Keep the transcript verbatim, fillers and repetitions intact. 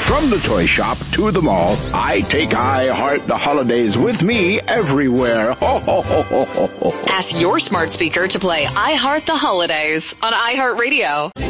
From the toy shop to the mall, I take I Heart the Holidays with me everywhere. Ho, ho, ho, ho, ho, ho. Ask your smart speaker to play I Heart the Holidays on iHeartRadio.